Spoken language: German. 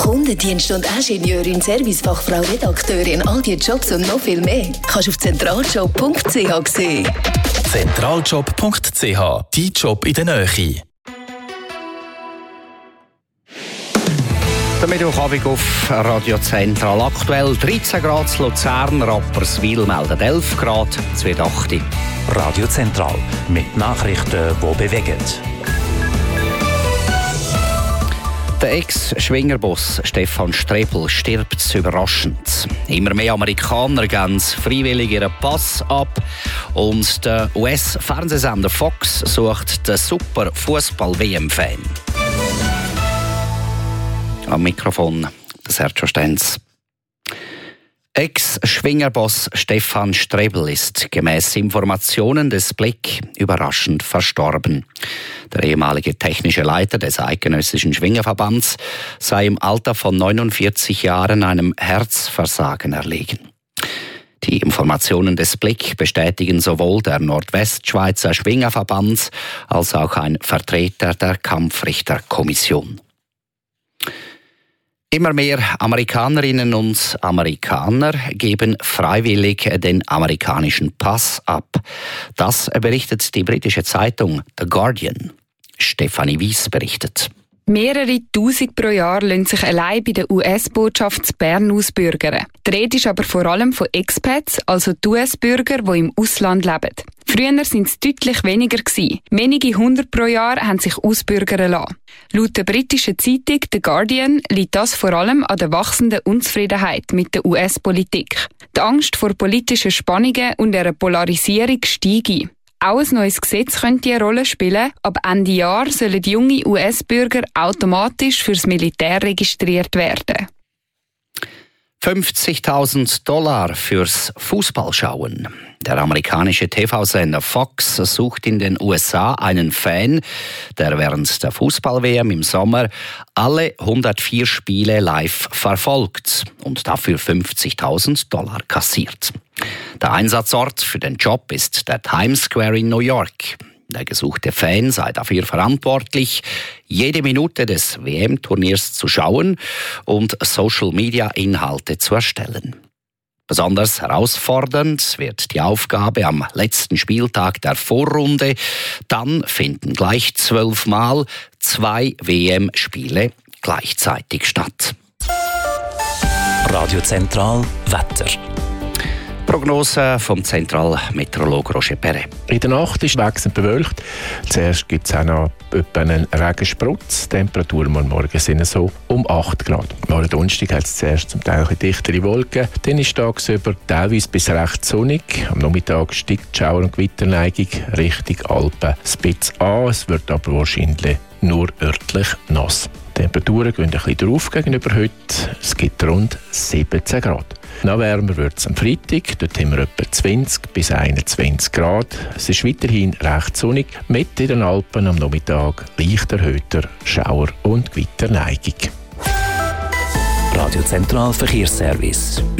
Kundendienst und Ingenieurin, Servicefachfrau, Redakteurin, all die Jobs und noch viel mehr kannst du auf zentraljob.ch sehen. Zentraljob.ch, dein Job in der Nähe. Der Mittwochabend auf Radio Zentral. Aktuell 13 Grad in Luzern, Rapperswil meldet 11 Grad, es wird 8. Radio Zentral mit Nachrichten, die bewegen. Der Ex-Schwingerboss Stefan Strebel stirbt überraschend. Immer mehr Amerikaner geben freiwillig ihren Pass ab und der US-Fernsehsender Fox sucht den super Fußball-WM-Fan. Am Mikrofon Sergio Stenz. Ex-Schwingerboss Stefan Strebel ist gemäß Informationen des Blick überraschend verstorben. Der ehemalige technische Leiter des eidgenössischen Schwingerverbands sei im Alter von 49 Jahren einem Herzversagen erlegen. Die Informationen des Blick bestätigen sowohl der Nordwestschweizer Schwingerverband als auch ein Vertreter der Kampfrichterkommission. Immer mehr Amerikanerinnen und Amerikaner geben freiwillig den amerikanischen Pass ab. Das berichtet die britische Zeitung The Guardian. Stefanie Weiss berichtet. Mehrere Tausend pro Jahr lassen sich allein bei der US-Botschaft in Bern ausbürgern. Die Rede ist aber vor allem von Expats, also die US-Bürger, die im Ausland leben. Früher waren es deutlich weniger. Wenige 100 pro Jahr haben sich ausbürgern lassen. Laut der britischen Zeitung The Guardian liegt das vor allem an der wachsenden Unzufriedenheit mit der US-Politik. Die Angst vor politischen Spannungen und einer Polarisierung steige. Auch ein neues Gesetz könnte eine Rolle spielen. Ab Ende Jahr sollen junge US-Bürger automatisch fürs Militär registriert werden. $50.000 fürs Fußballschauen. Der amerikanische TV-Sender Fox sucht in den USA einen Fan, der während der Fußball-WM im Sommer alle 104 Spiele live verfolgt und dafür $50.000 kassiert. Der Einsatzort für den Job ist der Times Square in New York. Der gesuchte Fan sei dafür verantwortlich, jede Minute des WM-Turniers zu schauen und Social-Media-Inhalte zu erstellen. Besonders herausfordernd wird die Aufgabe am letzten Spieltag der Vorrunde. Dann finden gleich 12 Mal 2 WM-Spiele gleichzeitig statt. Radio Zentral Wetter. Prognose vom Zentralmeteorologen Roger Perret. In der Nacht ist wechselnd bewölkt. Zuerst gibt es auch noch etwa einen Regensprutz. Die Temperaturen morgen sind so um 8 Grad. Morgen Donnerstag hat es zuerst zum Teil dichtere Wolken. Dann ist tagsüber teilweise bis recht sonnig. Am Nachmittag steigt die Schauer- und Gewitterneigung Richtung Alpen spitz an. Es wird aber wahrscheinlich nur örtlich nass. Die Temperaturen gehen ein bisschen drauf gegenüber heute. Es gibt rund 17 Grad. Noch wärmer wird es am Freitag. Dort haben wir etwa 20 bis 21 Grad. Es ist weiterhin recht sonnig. Mit in den Alpen am Nachmittag leicht erhöhter Schauer- und Gewitterneigung. Radio Zentral Verkehrsservice.